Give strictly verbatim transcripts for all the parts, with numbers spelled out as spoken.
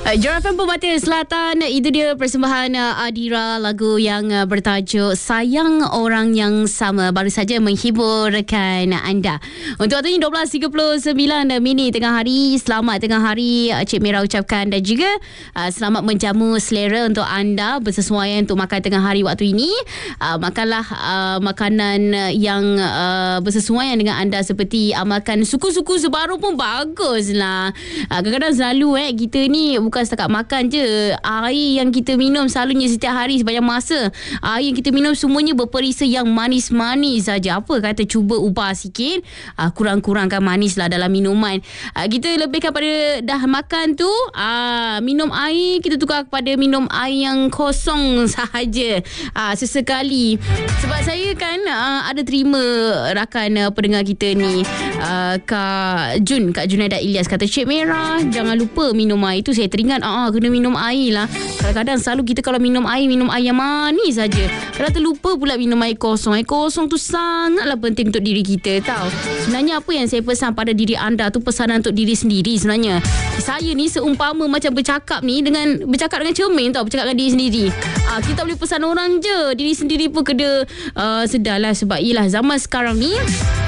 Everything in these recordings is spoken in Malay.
Uh, Jora F M Pematang Selatan, itu dia persembahan uh, Adira, lagu yang uh, bertajuk Sayang Orang Yang Sama, baru saja menghiburkan anda. Untuk waktu ini dua belas tiga puluh sembilan minit tengah hari. Selamat tengah hari uh, Cik Mira ucapkan, dan juga uh, selamat menjamu selera untuk anda bersesuaian untuk makan tengah hari waktu ini. Uh, makanlah uh, makanan yang uh, bersesuaian dengan anda, seperti amalkan suku-suku sebaru pun baguslah. Uh, kadang-kadang selalu eh kita ni bukan setakat makan je. Air yang kita minum selalunya setiap hari sepanjang masa, air yang kita minum semuanya berperisa yang manis-manis saja. Apa kata cuba ubah sikit, uh, kurang-kurangkan manis lah dalam minuman. Uh, kita lebihkan pada dah makan tu, uh, minum air kita tukar kepada minum air yang kosong sahaja, uh, sesekali. Sebab saya kan uh, ada terima rakan uh, pendengar kita ni, uh, Kak Jun, Kak Junaida Ilyas kata, Cik Mira jangan lupa minum air. Itu saya teringat, ah kena minum air lah. Kadang-kadang selalu kita kalau minum air, minum air yang manis saja. Kadang terlupa pula minum air kosong. Air kosong tu sangatlah penting untuk diri kita, tahu. Sebenarnya apa yang saya pesan pada diri anda tu pesanan untuk diri sendiri sebenarnya. Saya ni seumpama macam bercakap ni dengan bercakap dengan cermin, tau, bercakap dengan diri sendiri. Ah, kita tak boleh pesan orang je, diri sendiri pun kena uh, sedarlah. Sebab ialah zaman sekarang ni,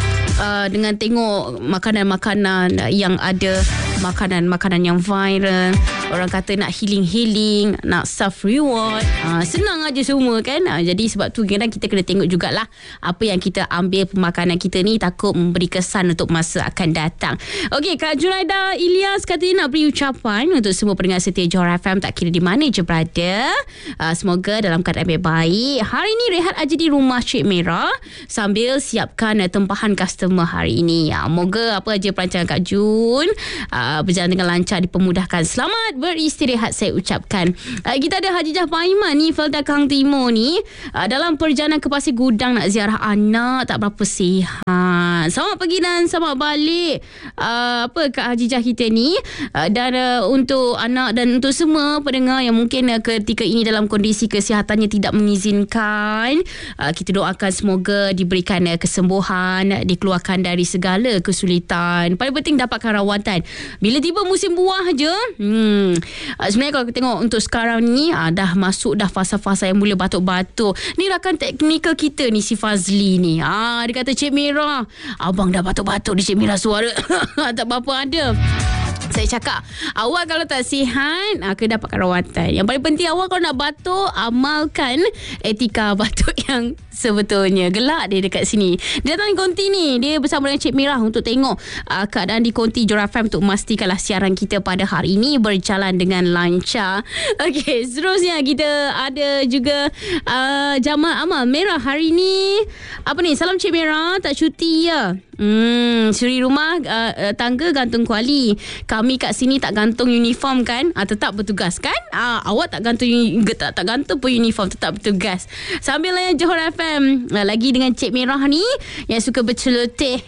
Uh, dengan tengok makanan-makanan yang ada, makanan-makanan yang viral, orang kata nak healing-healing, nak self-reward, uh, senang aja semua kan. Uh, jadi sebab tu kadang kita kena tengok jugalah apa yang kita ambil pemakanan kita ni, takut memberi kesan untuk masa akan datang. Okey, Kak Junaida Ilyas kata dia nak beri ucapan untuk semua pendengar setia Jora F M, tak kira di mana je berada. Uh, semoga dalam keadaan baik. Hari ni rehat aja di rumah Cik Mira sambil siapkan uh, tempahan customer hari ini. Ya, moga apa aja perancangan Kak Jun uh, berjalan dengan lancar, dipermudahkan. Selamat beristirahat saya ucapkan. Uh, kita ada Hajijah Paiman ni, Felda Kang Timur ni, uh, dalam perjalanan ke Pasir Gudang nak ziarah anak, tak berapa sihat. Selamat pergi dan selamat balik uh, apa Kak Hajijah kita ni, uh, dan uh, untuk anak dan untuk semua pendengar yang mungkin uh, ketika ini dalam kondisi kesihatannya tidak mengizinkan, uh, kita doakan semoga diberikan uh, kesembuhan, dikeluarkan dari segala kesulitan. Paling penting dapatkan rawatan. Bila tiba musim buah je, hmm, sebenarnya kalau kita tengok untuk sekarang ni, ah, dah masuk dah fasa-fasa yang mula batuk-batuk. Ni rakan teknikal kita ni, si Fazli ni, ah, dia kata, Cik Mira, abang dah batuk-batuk di Cik Mira suara. Tak apa-apa ada. Saya cakap, awak kalau tak sihat, kena dapatkan rawatan. Yang paling penting, awak kalau nak batuk, amalkan etika batuk yang sebetulnya. Gelak dia dekat sini. Dia datang di konti ni, dia bersama dengan Cik Mira untuk tengok uh, keadaan di konti Jora F M, untuk memastikanlah siaran kita pada hari ini berjalan dengan lancar. Okey, seterusnya kita ada juga uh, Jamal Amal Merah hari ni. Apa ni? Salam Cik Mira, tak cuti ya? Hmm, suri rumah uh, tangga gantung kuali. Kami kat sini tak gantung uniform kan? Ah, tetap bertugas kan? Ah, awak tak gantung tak, tak gantung pun uniform, tetap bertugas. Sambil layan Johor F M uh, lagi dengan Cik Mirah ni yang suka berceloteh.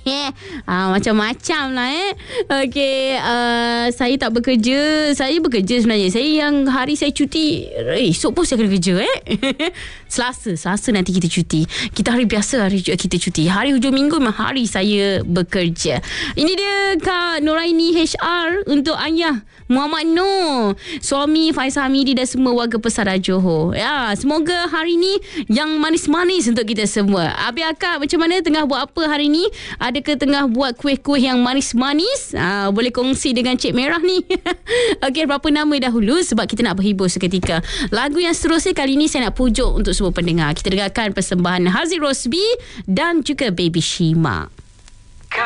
ah, macam-macam lah eh. Okey, uh, saya tak bekerja. Saya bekerja sebenarnya. Saya yang hari saya cuti, eh, esok pun saya kena kerja eh. Selasa, Selasa nanti kita cuti. Kita hari biasa hari kita cuti. Hari hujung minggu memang hari saya bekerja. Ini dia Kak Nuraini H R untuk ayah Muhammad Noor, suami Faisal Hamidi dan semua warga pesara Johor. Ya, semoga hari ni yang manis-manis untuk kita semua. Abi akak macam mana, tengah buat apa hari ni? Adakah tengah buat kuih-kuih yang manis-manis? Ha, boleh kongsi dengan Cik Merah ni. Okey, berapa nama dahulu sebab kita nak berhibur seketika. Lagu yang seterusnya kali ni saya nak pujuk untuk semua pendengar. Kita dengarkan persembahan Haziq Rosby dan juga Baby Shima.